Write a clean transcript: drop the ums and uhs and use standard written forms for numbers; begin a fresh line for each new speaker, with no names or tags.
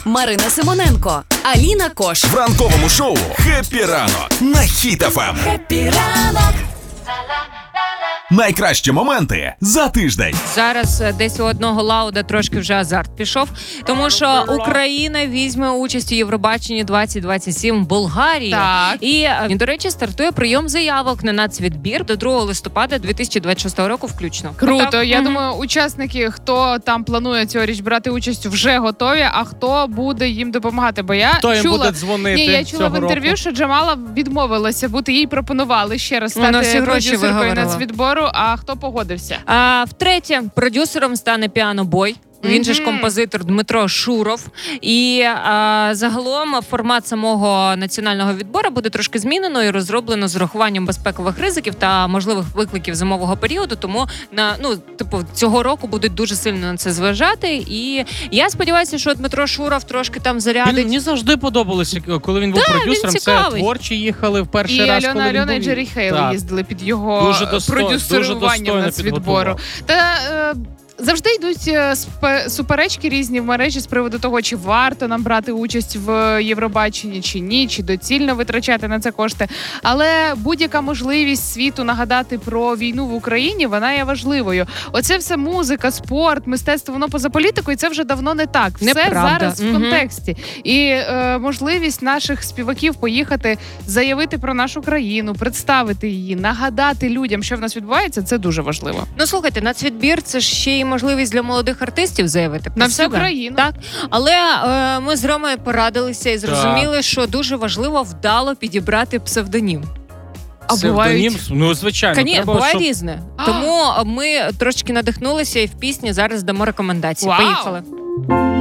Марина Симоненко, Аліна Кош.
В ранковому шоу «Хеппі ранок» на Хіт FM.
Хеппі ранок.
Найкращі моменти за тиждень.
Зараз десь у одного Лауда трошки вже азарт пішов, тому що Україна візьме участь у Євробаченні 2027 в Болгарії.
Так.
І, до речі, стартує прийом заявок на нацвідбір до 2 листопада 2026 року включно.
Круто. Я думаю, учасники, хто там планує цьогоріч брати участь, вже готові, а хто буде їм допомагати. Бо я
Хто їм
чула,
буде дзвонити
Ні, я чула
цього
в інтерв'ю,
року?
що Джамала відмовилася бути, їй пропонували ще раз
Вона
стати
всі гроші
продюсеркою
виговорила.
нацвідбору, а хто погодився?
А втретє, продюсером стане піанобой. Він же ж композитор Дмитро Шуров. І загалом формат самого національного відбору буде трошки змінено і розроблено з урахуванням безпекових ризиків та можливих викликів зимового періоду. Тому цього року будуть дуже сильно на це зважати. І я сподіваюся, що Дмитро Шуров трошки там зарядить.
Мені завжди подобалося, коли він був продюсером.
він
Це
цікавий.
творчі їхали в перший
І
раз,
Альона
коли він
і
був.
Джері Хейл
Так.
їздили під його
Дуже достойно
продюсеруванням нацвідбору.
підготував.
Завжди йдуть суперечки різні в мережі з приводу того, чи варто нам брати участь в Євробаченні, чи ні, чи доцільно витрачати на це кошти. Але будь-яка можливість світу нагадати про війну в Україні, вона є важливою. Оце все музика, спорт, мистецтво, воно поза політикою, це вже давно не так. Все
Неправда.
зараз в контексті. І можливість наших співаків поїхати, заявити про нашу країну, представити її, нагадати людям, що в нас відбувається, це дуже важливо.
Ну, слухайте, нацвідбір – це ж ще й можливість для молодих артистів заявити про
На всю
себе.
країну.
Так, але ми з Ромою порадилися і зрозуміли, що дуже важливо вдало підібрати псевдонім.
А
Псевдонім?
бувають?
Ну, звичайно. Треба,
Буває
щоб...
різне. Тому ми трошки надихнулися і в пісні зараз дамо рекомендації.
Вау!
Поїхали.